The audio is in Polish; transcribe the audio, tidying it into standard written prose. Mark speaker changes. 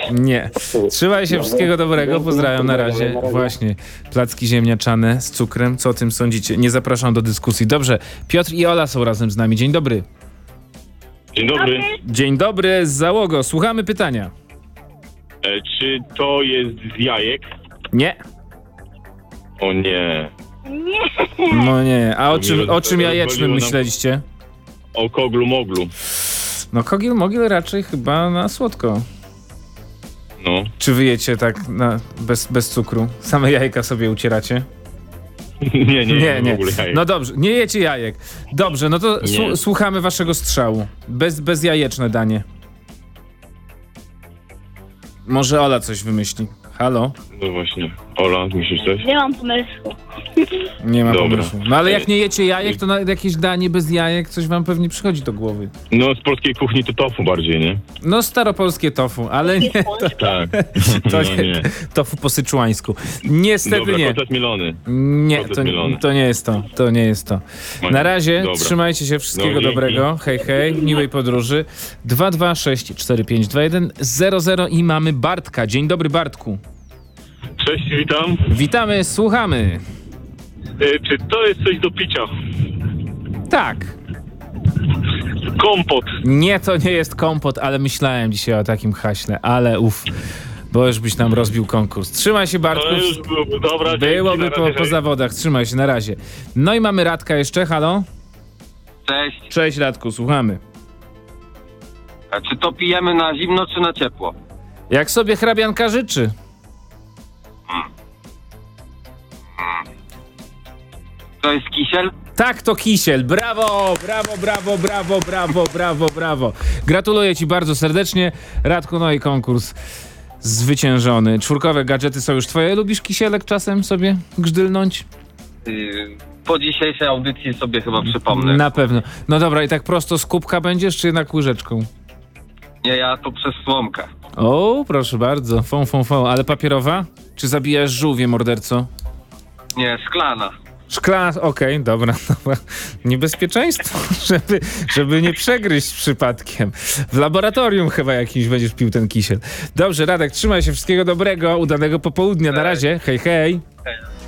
Speaker 1: Nie. Trzymaj się, wszystkiego dobrego, pozdrawiam, na razie. Właśnie, placki ziemniaczane z cukrem, co o tym sądzicie? Nie zapraszam do dyskusji. Dobrze, Piotr i Ola są razem z nami. Dzień dobry.
Speaker 2: Dzień dobry.
Speaker 1: Dzień dobry, załogo. Słuchamy pytania.
Speaker 2: Czy to jest z jajek?
Speaker 1: Nie.
Speaker 2: O nie.
Speaker 1: No nie. A o czym jajecznym
Speaker 2: rozwaliło nam-
Speaker 1: myśleliście?
Speaker 2: O koglu moglu.
Speaker 1: No kogil mogil raczej chyba na słodko.
Speaker 2: No.
Speaker 1: Czy wy jecie tak bez cukru? Same jajka sobie ucieracie?
Speaker 2: Nie. W ogóle jajek.
Speaker 1: No dobrze, nie jecie jajek. Dobrze, no to
Speaker 2: Nie.
Speaker 1: słuchamy waszego strzału. Bezjajeczne danie. Może Ola coś wymyśli. Halo?
Speaker 2: No właśnie. Ola, myślisz coś?
Speaker 3: Nie mam pomysłu.
Speaker 1: Nie ma
Speaker 2: Dobra.
Speaker 1: pomysłu. No ale jak nie jecie jajek, to na jakieś danie bez jajek coś wam pewnie przychodzi do głowy.
Speaker 2: No z polskiej kuchni to tofu bardziej, nie?
Speaker 1: No staropolskie tofu, ale nie,
Speaker 2: Tak.
Speaker 1: to
Speaker 2: No
Speaker 1: nie, tofu po syczuańsku. Niestety
Speaker 2: Dobra,
Speaker 1: nie.
Speaker 2: kotlet mielony.
Speaker 1: Nie,
Speaker 2: Kotlet mielony.
Speaker 1: to nie jest to. To nie jest to. Na razie
Speaker 2: Dobra.
Speaker 1: trzymajcie się, wszystkiego
Speaker 2: No, dzięki.
Speaker 1: dobrego. Hej, hej, miłej podróży. 226452100 i mamy Bartka. Dzień dobry, Bartku.
Speaker 2: Cześć, witam.
Speaker 1: Witamy, słuchamy.
Speaker 2: Czy to jest coś do picia?
Speaker 1: Tak.
Speaker 2: Kompot.
Speaker 1: Nie, to nie jest kompot, ale myślałem dzisiaj o takim haśle, ale bo już byś nam rozbił konkurs. Trzymaj się, Bartku.
Speaker 2: To już byłoby dobra. dzięki,
Speaker 1: Byłoby
Speaker 2: na razie,
Speaker 1: po
Speaker 2: hej.
Speaker 1: zawodach. Trzymaj się, na razie. No i mamy Radka jeszcze, halo?
Speaker 4: Cześć.
Speaker 1: Cześć, Radku, słuchamy.
Speaker 4: A czy to pijemy na zimno, czy na ciepło?
Speaker 1: Jak sobie hrabianka życzy.
Speaker 4: To jest kisiel?
Speaker 1: Tak, to kisiel. Brawo, brawo, brawo, brawo, brawo, brawo, brawo. Gratuluję ci bardzo serdecznie, Radku, no i konkurs zwyciężony. Czwórkowe gadżety są już twoje. Lubisz kisielek czasem sobie gzdylnąć?
Speaker 4: Po dzisiejszej audycji sobie chyba przypomnę.
Speaker 1: Na pewno. No dobra, i tak prosto z kubka będziesz, czy jednak łyżeczką?
Speaker 4: Nie, ja to przez słomkę.
Speaker 1: O, proszę bardzo. Fą. Ale papierowa? Czy zabijasz żółwie, morderco?
Speaker 4: Nie, szklana.
Speaker 1: Szklana, okej, dobra. Niebezpieczeństwo, żeby nie przegryźć przypadkiem. W laboratorium chyba jakimś będziesz pił ten kisiel. Dobrze, Radek, trzymaj się, wszystkiego dobrego, udanego popołudnia. Na razie, hej, hej.